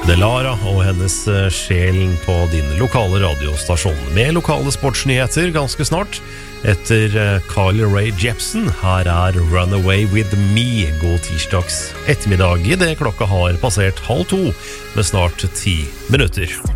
Delara og hennes sjelen på din lokale radiostasjon med lokale sportsnyheter ganske snart etter Carly Rae Jepsen. Her Runaway With Me. God tirsdags ettermiddag I det klokka har passert 1:30 med snart 10 minutter.